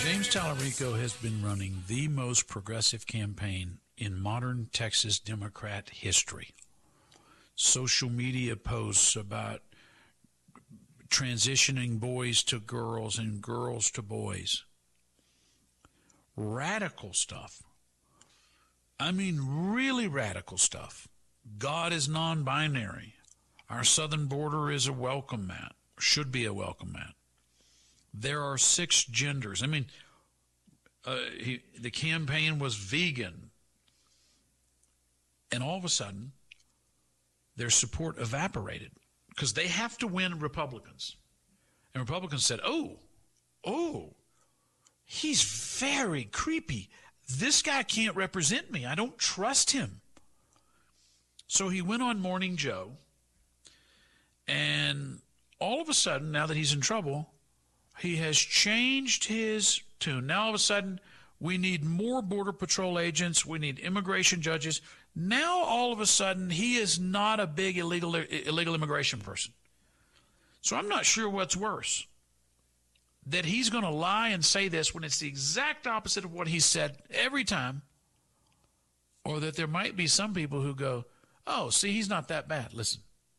James Tallarico has been running the most progressive campaign in modern Texas Democrat history. Social media posts about transitioning boys to girls and girls to boys. Radical stuff. I mean, really radical stuff. God is non-binary. Our southern border is a welcome mat, should be a welcome mat. There are 6 genders. I mean, the campaign was vegan. And all of a sudden, their support evaporated because they have to win Republicans. And Republicans said, oh, he's very creepy. This guy can't represent me. I don't trust him. So he went on Morning Joe. And all of a sudden, now that he's in trouble, he has changed his tune. Now, all of a sudden, we need more Border Patrol agents. We need immigration judges. Now, all of a sudden, he is not a big illegal immigration person. So I'm not sure what's worse, that he's going to lie and say this when it's the exact opposite of what he said every time, or that there might be some people who go, oh, see, he's not that bad. Listen.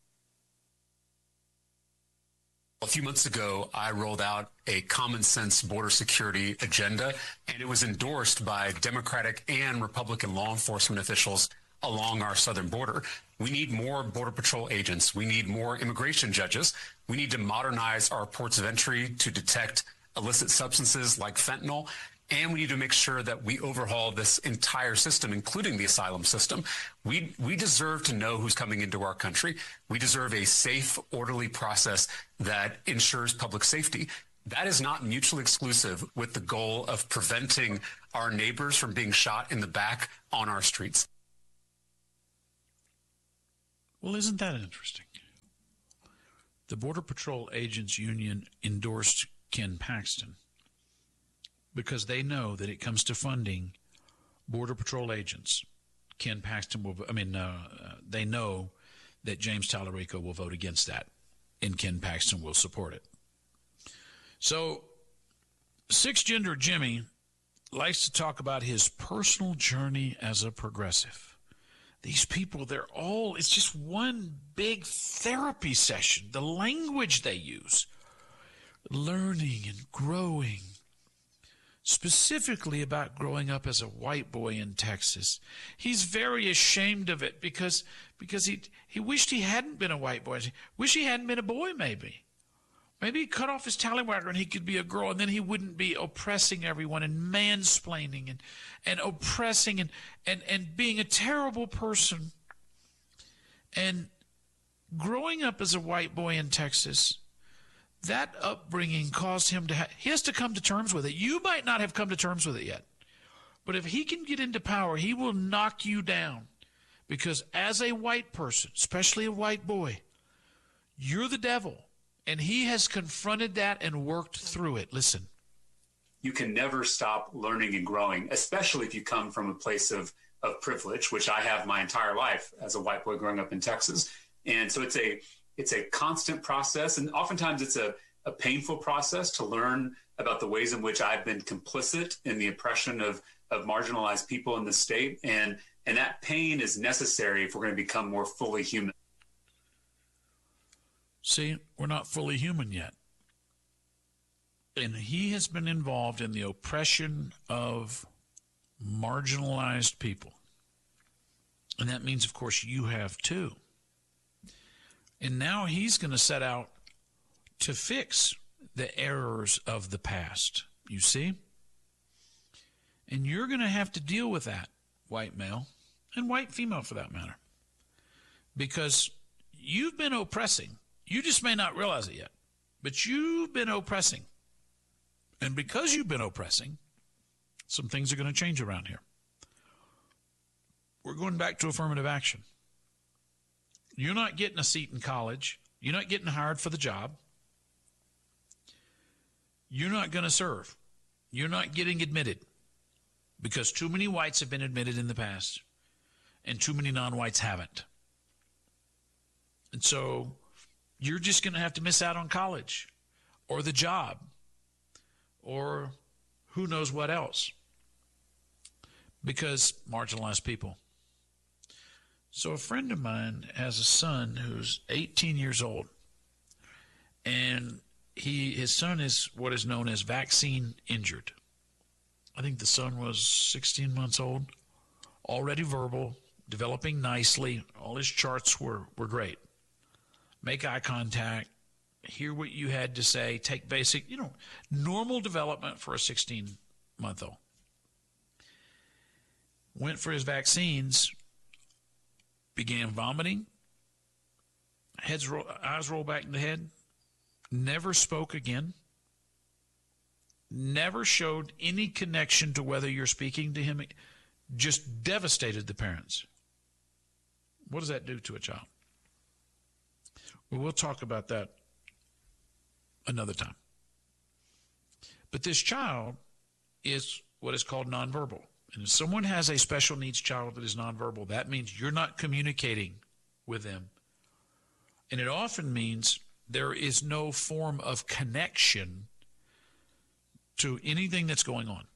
A few months ago, I rolled out a common sense border security agenda, and it was endorsed by Democratic and Republican law enforcement officials along our southern border. We need more Border Patrol agents. We need more immigration judges. We need to modernize our ports of entry to detect illicit substances like fentanyl. And we need to make sure that we overhaul this entire system, including the asylum system. We deserve to know who's coming into our country. We deserve a safe, orderly process that ensures public safety. That is not mutually exclusive with the goal of preventing our neighbors from being shot in the back on our streets. Well, isn't that interesting? The Border Patrol Agents Union endorsed Ken Paxton because they know that it comes to funding Border Patrol agents. Ken Paxton will, they know that James Tallarico will vote against that, and Ken Paxton will support it. So, 6-gender Jimmy likes to talk about his personal journey as a progressive. These people, it's just one big therapy session. The language they use, learning and growing, specifically about growing up as a white boy in Texas. He's very ashamed of it because he wished he hadn't been a white boy. He wished he hadn't been a boy, maybe. Maybe he cut off his tallywhacker and he could be a girl, and then he wouldn't be oppressing everyone and mansplaining and oppressing and being a terrible person. And growing up as a white boy in Texas, that upbringing caused him he has to come to terms with it. You might not have come to terms with it yet. But if he can get into power, he will knock you down. Because as a white person, especially a white boy, you're the devil. And he has confronted that and worked through it. Listen. You can never stop learning and growing, especially if you come from a place of privilege, which I have my entire life as a white boy growing up in Texas. And so it's a constant process, and oftentimes it's a painful process to learn about the ways in which I've been complicit in the oppression of marginalized people in the state, and that pain is necessary if we're going to become more fully human. See, we're not fully human yet. And he has been involved in the oppression of marginalized people. And that means, of course, you have too. And now he's going to set out to fix the errors of the past, you see? And you're going to have to deal with that, white male, and white female for that matter. Because you've been oppressing. You just may not realize it yet, but you've been oppressing. And because you've been oppressing, some things are going to change around here. We're going back to affirmative action. You're not getting a seat in college. You're not getting hired for the job. You're not going to serve. You're not getting admitted because too many whites have been admitted in the past and too many non-whites haven't. And so you're just going to have to miss out on college or the job or who knows what else, because marginalized people. So a friend of mine has a son who's 18 years old, and his son is what is known as vaccine injured. I think the son was 16 months old, already verbal, developing nicely. All his charts were great. Make eye contact, hear what you had to say, take basic, normal development for a 16-month-old. Went for his vaccines, began vomiting, eyes roll back in the head, never spoke again, never showed any connection to whether you're speaking to him, just devastated the parents. What does that do to a child? Well, we'll talk about that another time. But this child is what is called nonverbal. And if someone has a special needs child that is nonverbal, that means you're not communicating with them. And it often means there is no form of connection to anything that's going on.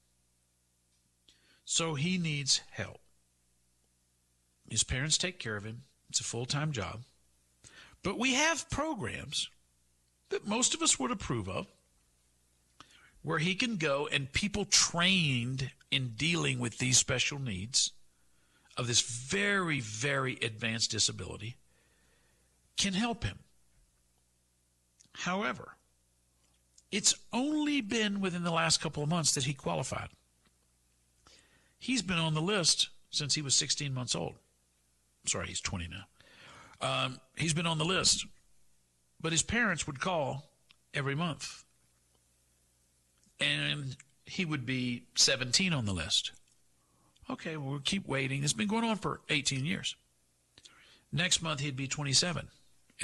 So he needs help. His parents take care of him. It's a full-time job. But we have programs that most of us would approve of where he can go and people trained in dealing with these special needs of this very, very advanced disability can help him. However, it's only been within the last couple of months that he qualified. He's been on the list since he was 16 months old. Sorry, he's 20 now. He's been on the list, but his parents would call every month, and he would be 17 on the list. Okay, well, we'll keep waiting. It's been going on for 18 years. Next month, he'd be 27.